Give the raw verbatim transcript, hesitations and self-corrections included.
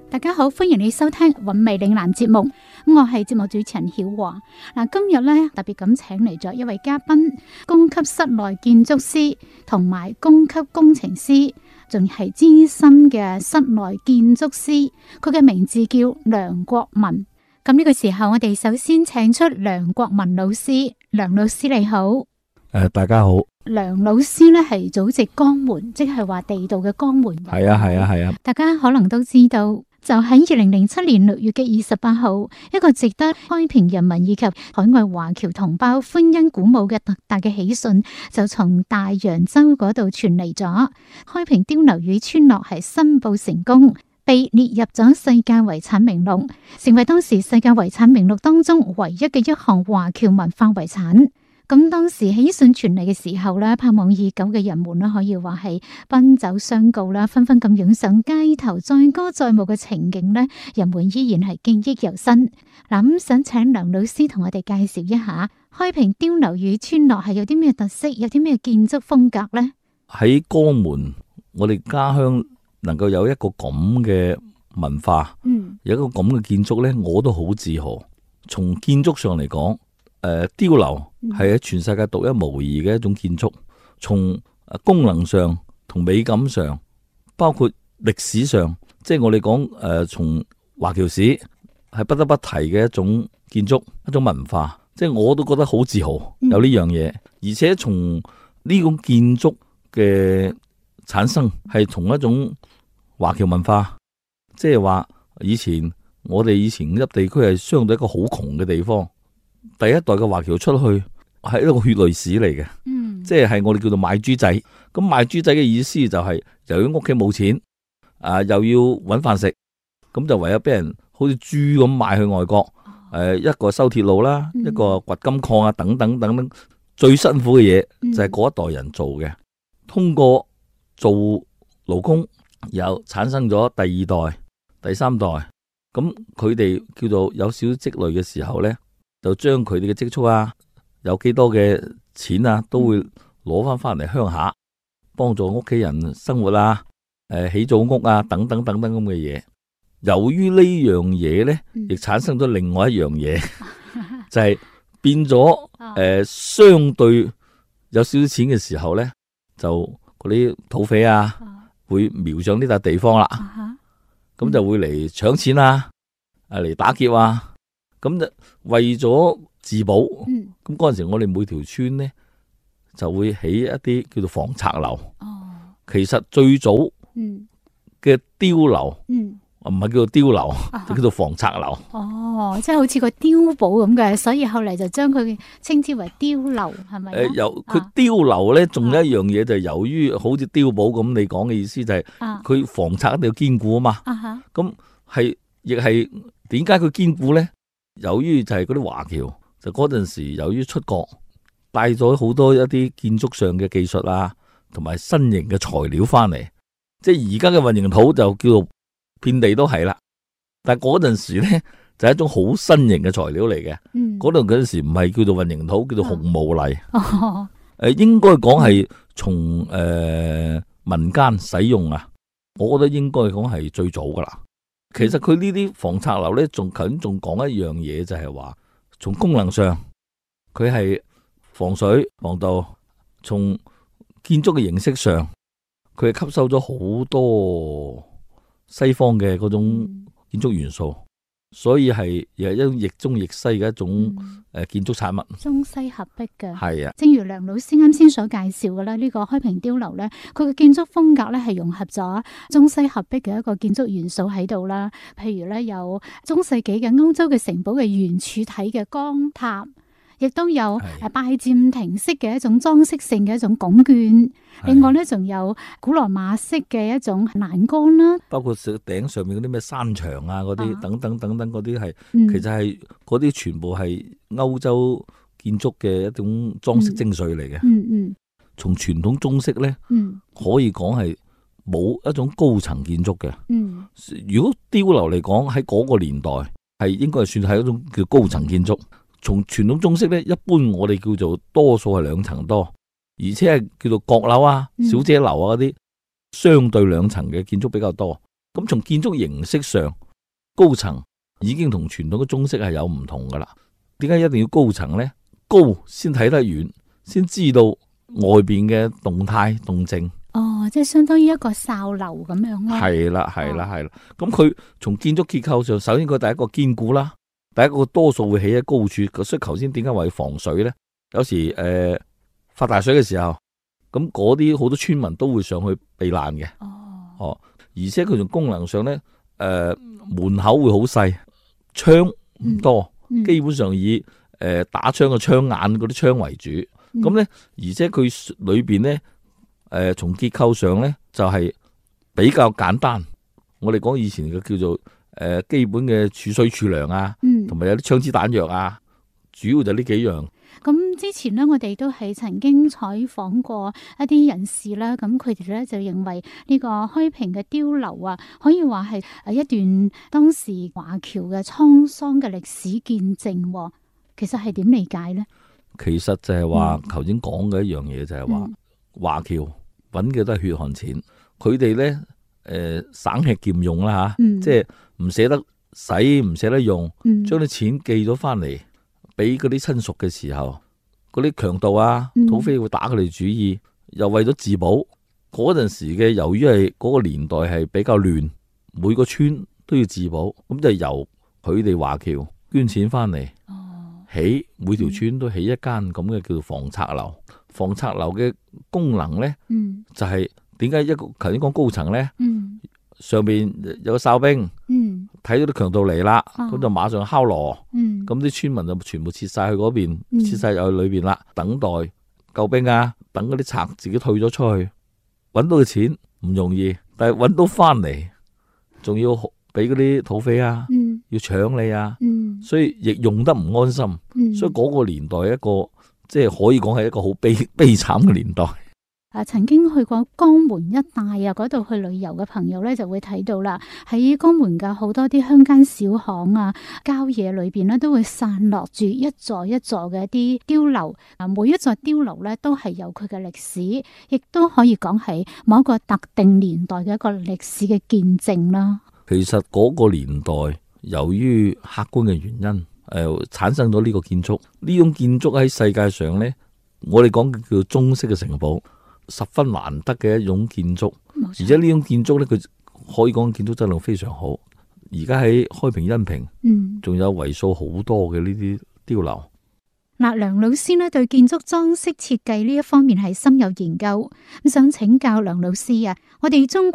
大家好，歡迎你收聽韻味嶺南節目，我係節目主持人曉華。嗱，今日咧特別咁請嚟咗一位嘉賓，供級室內建築師同埋供級工程師，仲係資深嘅室內建築師，佢嘅名字叫梁國文。咁呢個時候，我哋首先請出梁國文老師。梁老師你好。誒、 呃，大家好。 梁老師咧係祖籍江門，即係話地道嘅江門人。 係啊，係啊，係啊。 大家可能都知道。就喺二零零七年六月嘅二十八號，一個值得開平人民以及海外華僑同胞歡欣鼓舞嘅特大嘅喜訊，就從大洋洲嗰度傳嚟咗。開平碉樓與村落係申報成功，被列入咗世界遺產名錄，成為當時世界遺產名錄當中唯一嘅一項華僑文化遺產。咁當時喜訊傳嚟嘅時候咧，盼望已久嘅人們咧，可以話係奔走相告啦，紛紛咁湧上街頭，載歌載舞嘅情景咧，人們依然係記憶猶新。嗱，咁想請梁老師同我哋介紹一下開平碉樓與村落係有啲咩特色，有啲咩建築風格呢？ 喺江門，我哋家鄉能夠有一個咁嘅文化，嗯，有一個咁嘅建築咧，我都好自豪。從建築上嚟講，誒、呃，碉樓係喺全世界獨一無二嘅一種建築，從功能上同美感上，包括歷史上，即係我哋講誒，從華僑史係不得不提嘅一種建築，一種文化，即係我都覺得好自豪有呢樣嘢。而且從呢種建築嘅產生係從一種華僑文化，即係話以前我哋以前呢地區係相對一個好窮嘅地方。第一代嘅華僑出去係一個血淚史嚟嘅，嗯，即係我哋叫做賣豬仔。咁賣豬仔嘅意思就係由於屋企冇錢，啊又要搵飯食，咁就唯有俾人好似豬咁賣去外國。誒、呃，一個修鐵路啦，嗯、一個掘金礦啊，等等等等，最辛苦嘅嘢就係嗰一代人做嘅。嗯、通過做勞工，又產生咗第二代、第三代。咁佢哋叫做有少少積累嘅時候呢，就將佢哋嘅積蓄啊，有幾多嘅錢啊，都會攞翻翻嚟鄉下，幫助屋企人生活啊，誒起祖屋啊，等等等等咁嘅嘢。由於呢樣嘢咧，亦產生咗另外一樣嘢，就係變咗誒，相對有少少錢嘅時候咧，就嗰啲土匪啊，會瞄上呢笪地方啦，咁就會嚟搶錢啊，誒嚟打劫啊。咁就為咗自保，咁嗰陣時我哋每條村呢就會起一啲叫做防賊樓。哦，其實最早嘅碉樓，嗯，唔係叫做碉樓，啊、就叫做防賊樓。 哦，即係好似個碉堡咁嘅，所以後嚟就將佢稱之為碉樓，係咪？誒、呃， 由佢碉樓咧，仲有一樣嘢就係由於好似碉堡咁，你講嘅意思就係佢防賊一定要堅固啊嘛。啊咁係亦係點解佢堅固咧？由於就係嗰啲華僑，就嗰陣時由於出國帶咗好多一啲建築上嘅技術啊，同埋新型嘅材料翻嚟，即係而家嘅混凝土就叫做遍地都係啦。但係嗰陣時咧就係一種好新型嘅材料嚟嘅。嗰度嗰陣時唔係叫做混凝土，叫做紅毛泥。誒、哦呃，應該講係從誒民間使用啊，我覺得應該講係最早噶啦。其實佢呢啲防賊樓咧，仲近仲講一樣嘢，就係話從功能上，佢係防水防盜；從建築嘅形式上，佢係吸收咗好多西方嘅嗰種建築元素，所以係亦係一種亦中亦西嘅一種誒建築產物， 中西合璧嘅。係啊，正如梁老師啱先所介紹嘅咧，呢個開平碉樓咧，佢嘅建築風格咧係融合咗中西合璧嘅一個建築元素喺度啦。譬如咧有中世紀嘅歐洲嘅城堡嘅圓柱體嘅光塔，亦都有誒拜占庭式嘅一種裝飾性嘅一種拱券。另外咧，仲有古羅馬式嘅一種欄杆啦， 包括頂上面嗰啲咩山牆啊，嗰啲等等等等嗰啲係，嗯、其實係嗰啲全部係歐洲建築嘅一種裝飾精髓嚟嘅。嗯嗯，從傳統中式咧，嗯、可以講係冇一種高層建築嘅。嗯，如果碉樓嚟講喺嗰個年代係應該係算係一種叫高層建築。從傳統中式咧，一般我哋叫做多數係兩層多，而且係叫做閣樓啊、小姐樓啊嗰啲，相對兩層嘅建築比較多。 咁從建築形式上，高層已經同傳統嘅中式係有唔同噶啦。點解一定要高層呢？高先睇得遠，先知道外邊嘅動態動靜。 哦，即係相當於一個哨樓咁樣咯。 係啦，係啦，係啦。咁佢從建築結構上，首先佢第一個堅固啦，第一個多數會起喺高處。所以頭先點解話要防水呢？有時誒、呃、發大水嘅時候，咁嗰啲好多村民都會上去避難嘅。 哦， 哦，而且佢從功能上呢，誒、呃、門口會好細，窗唔多，嗯嗯、基本上以誒、呃、打槍嘅槍眼嗰啲窗為主。咁、嗯、呢，而且佢裏邊呢。誒、呃，從結構上咧就係、是、比較簡單。我哋講以前嘅叫做誒、呃、基本嘅儲水儲糧啊，同埋、嗯、有啲槍支彈藥啊，主要就呢幾樣。 咁之前咧，我哋都係曾經採訪過一啲人士啦。咁佢哋咧就認為呢個開平嘅碉樓啊，可以話係誒一段當時華僑嘅滄桑嘅歷史見證。其實係點理解咧？其實就係話頭先講嘅一樣嘢，就係話。華僑揾嘅都係血汗錢，佢哋咧誒省吃儉用啦吓，嗯、即係唔捨得使，唔捨得用，將啲、嗯、錢寄咗翻嚟俾嗰啲親屬嘅時候，嗰啲強盜啊、土匪會打佢哋主意，嗯、又為咗自保。嗰陣時嘅由於係嗰個年代係比較亂，每個村都要自保，咁就由佢哋華僑捐錢翻嚟，哦、起每條村都起一間咁嘅叫做防賊樓。防賊樓嘅功能咧，嗯、就係點解一個頭先講高層咧，嗯、上邊有個哨兵，睇、嗯、到啲強盜嚟啦，咁、哦、就馬上敲鑼，咁啲、嗯、村民就全部撤晒去嗰邊，嗯、撤晒入去裏邊啦，等待救兵啊，等嗰啲賊自己退咗出去，搵到嘅錢唔容易，但係搵到翻嚟，仲要俾嗰啲土匪啊，嗯、要搶你啊，嗯、所以亦用得唔安心，嗯、所以嗰個年代一個。即係可以講係一個好悲悲慘嘅年代。啊，曾經去過江門一帶啊，嗰度去旅遊嘅朋友咧就會睇到啦。喺江門嘅好多啲鄉間小巷啊、郊野裏邊咧，都會散落住一座一座嘅一啲碉樓。啊，每一座碉樓咧都係有佢嘅歷史，亦都可以講係某一個特定年代嘅一個歷史嘅見證啦。其實嗰個年代，由於客觀嘅原因。誒、呃，產生咗呢個建築，呢種建築喺世界上呢，我哋講叫做中式嘅城堡，十分難得嘅一種建築。冇錯。而且呢種建築呢，佢可以講建築質量非常好。而家喺開平、恩平，嗯，仲有為數好多嘅呢啲碉樓。嗱，梁老師呢對建築裝飾設計呢一方面係深有研究，咁想請教梁老師啊，我哋中